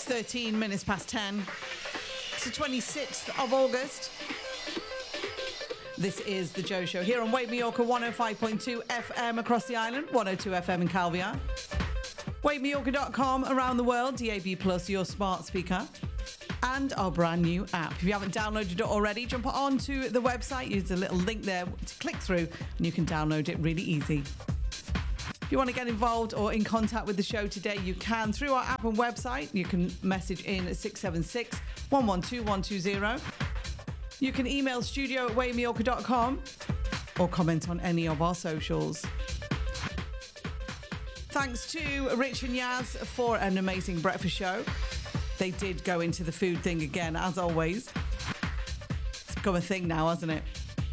13 minutes past 10. It's the 26th of August. This is The Joe Show here on Wake Mallorca 105.2 FM across the island, 102 FM in Calviar. WakeMallorca.com around the world, DAB Plus, your smart speaker. And our brand new app. If you haven't downloaded it already, jump onto the website, use the little link there to click through, and you can download it really easy. If you want to get involved or in contact with the show today, you can through our app and website. You can message in at 676 112 120. You can email studio@waymeorca.com or comment on any of our socials. Thanks to Rich and Yaz for an amazing breakfast show. They did go into the food thing again, as always. It's become a thing now, hasn't it?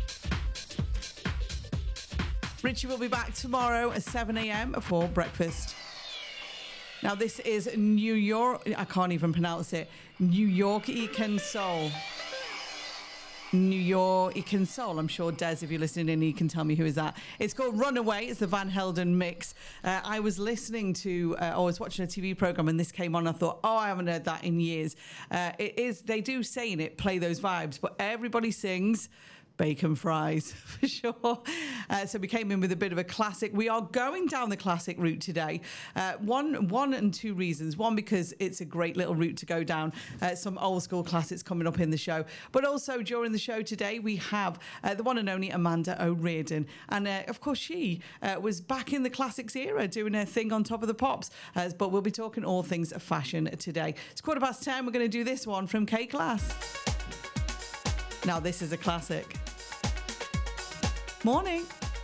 Richie will be back tomorrow at 7 a.m. for breakfast. Now, this is New York. I can't even pronounce it. New York Ecan Soul. New York Ecan Soul. I'm sure, Des, if you're listening in, you can tell me who is that. It's called Runaway. It's the Van Helden mix. I was listening to, I was watching a TV program and this came on. I thought, I haven't heard that in years. It is, they do say in it, play those vibes, but everybody sings bacon fries for sure. So we came in with a bit of a classic. We are going down the classic route today. One and two reasons. One, because it's a great little route to go down. Some old school classics coming up in the show. But also during the show today, we have the one and only Amanda O'Riordan. And of course, she was back in the classics era doing her thing on Top of the Pops. But we'll be talking all things fashion today. It's 10:15. We're going to do this one from K-Class. Now, this is a classic. Morning.